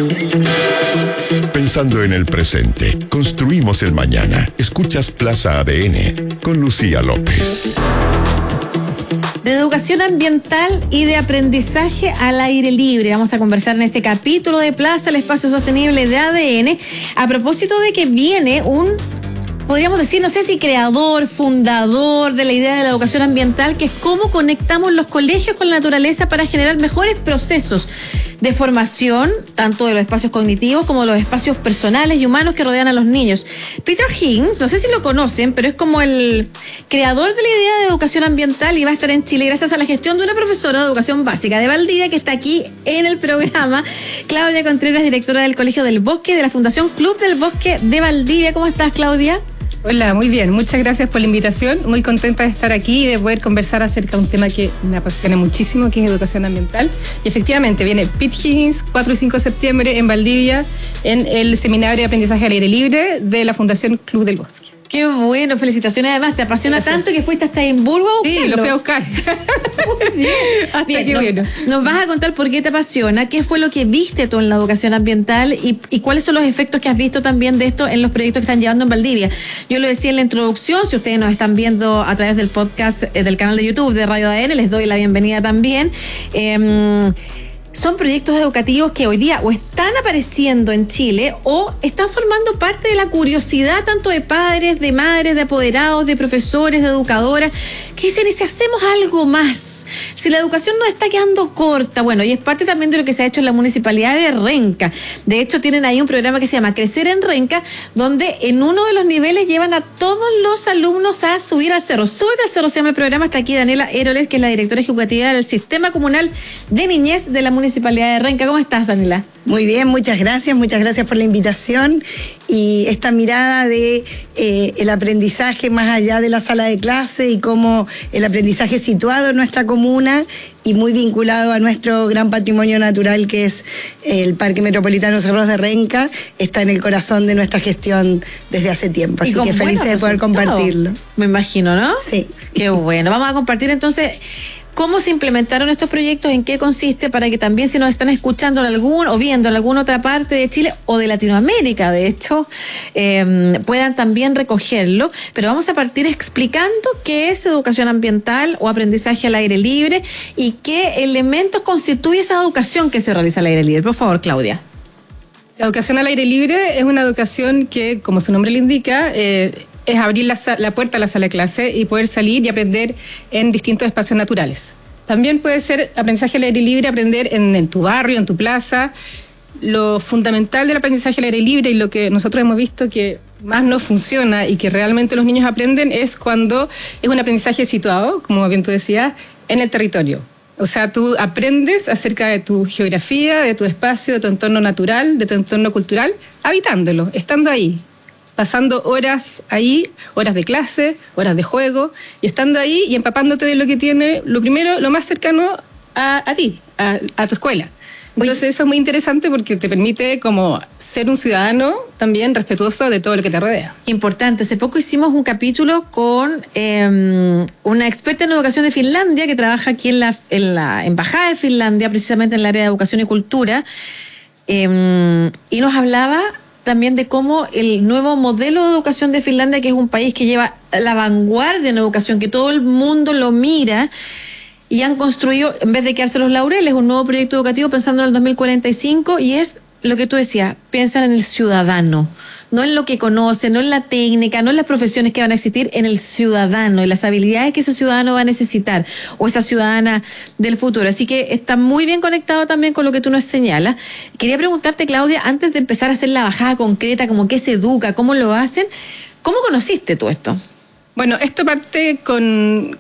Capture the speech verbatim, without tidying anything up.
Pensando en el presente, construimos el mañana. Escuchas Plaza A D N con Lucía López. De educación ambiental y de aprendizaje al aire libre. Vamos a conversar en este capítulo de Plaza, el espacio sostenible de A D N, a propósito de que viene un, podríamos decir, no sé si creador, fundador de la idea de la educación ambiental, que es cómo conectamos los colegios con la naturaleza para generar mejores procesos de formación, tanto de los espacios cognitivos como de los espacios personales y humanos que rodean a los niños. Peter Higgins, no sé si lo conocen, pero es como el creador de la idea de educación ambiental y va a estar en Chile gracias a la gestión de una profesora de educación básica de Valdivia que está aquí en el programa, Claudia Contreras, directora del Colegio del Bosque de la Fundación Club del Bosque de Valdivia. ¿Cómo estás, Claudia? Hola, muy bien. Muchas gracias por la invitación. Muy contenta de estar aquí y de poder conversar acerca de un tema que me apasiona muchísimo, que es educación ambiental. Y efectivamente, viene Pete Higgins, cuatro y cinco de septiembre en Valdivia, en el Seminario de Aprendizaje al Aire Libre de la Fundación Club del Bosque. Qué bueno, felicitaciones. Además, te apasiona Gracias. tanto que fuiste hasta Edimburgo a buscarlo. Sí, lo fui a buscar. Muy bien. Hasta bien, aquí nos, bueno. nos vas a contar por qué te apasiona, qué fue lo que viste tú en la educación ambiental y, y cuáles son los efectos que has visto también de esto en los proyectos que están llevando en Valdivia. Yo lo decía en la introducción, si ustedes nos están viendo a través del podcast eh, del canal de YouTube de Radio A D N, les doy la bienvenida también. Eh, Son proyectos educativos que hoy día o están apareciendo en Chile o están formando parte de la curiosidad tanto de padres, de madres, de apoderados, de profesores, de educadoras, que dicen, ¿y si hacemos algo más? Si la educación nos está quedando corta, bueno, y es parte también de lo que se ha hecho en la municipalidad de Renca. De hecho, tienen ahí un programa que se llama Crecer en Renca, donde en uno de los niveles llevan a todos los alumnos a subir al cerro. Súbete al cerro se llama el programa. Está aquí Daniela Heroles, que es la directora ejecutiva del Sistema Comunal de Niñez de la Municipalidad de Renca. ¿Cómo estás, Daniela? Muy bien, muchas gracias, muchas gracias por la invitación y esta mirada de eh, el aprendizaje más allá de la sala de clase y cómo el aprendizaje situado en nuestra comuna y muy vinculado a nuestro gran patrimonio natural que es el Parque Metropolitano Cerros de Renca, está en el corazón de nuestra gestión desde hace tiempo, así que felices de poder compartirlo. Me imagino, ¿no? Sí. Qué bueno, vamos a compartir entonces cómo se implementaron estos proyectos, en qué consiste, para que también si nos están escuchando en algún o viendo en alguna otra parte de Chile o de Latinoamérica, de hecho, eh, puedan también recogerlo. Pero vamos a partir explicando qué es educación ambiental o aprendizaje al aire libre y qué elementos constituye esa educación que se realiza al aire libre. Por favor, Claudia. La educación al aire libre es una educación que, como su nombre le indica, eh, es abrir la, la puerta a la sala de clase y poder salir y aprender en distintos espacios naturales. También puede ser aprendizaje al aire libre, aprender en, en tu barrio, en tu plaza. Lo fundamental del aprendizaje al aire libre y lo que nosotros hemos visto que más no funciona y que realmente los niños aprenden es cuando es un aprendizaje situado, como bien tú decías, en el territorio. O sea, tú aprendes acerca de tu geografía, de tu espacio, de tu entorno natural, de tu entorno cultural, habitándolo, estando ahí, pasando horas ahí, horas de clase, horas de juego, y estando ahí y empapándote de lo que tiene, lo primero, lo más cercano a, a ti, a, a tu escuela. Entonces eso es muy interesante porque te permite como ser un ciudadano también respetuoso de todo lo que te rodea. Importante. Hace poco hicimos un capítulo con eh, una experta en educación de Finlandia que trabaja aquí en la, en la Embajada de Finlandia, precisamente en el área de educación y cultura, eh, y nos hablaba también de cómo el nuevo modelo de educación de Finlandia, que es un país que lleva la vanguardia en educación, que todo el mundo lo mira, y han construido, en vez de quedarse los laureles, un nuevo proyecto educativo pensando en el dos mil cuarenta y cinco, y es lo que tú decías, piensan en el ciudadano, no en lo que conoce, no en la técnica, no en las profesiones que van a existir, en el ciudadano y las habilidades que ese ciudadano va a necesitar o esa ciudadana del futuro. Así que está muy bien conectado también con lo que tú nos señalas. Quería preguntarte, Claudia, antes de empezar a hacer la bajada concreta, como qué se educa, cómo lo hacen, ¿cómo conociste tú esto? Bueno, esto parte con,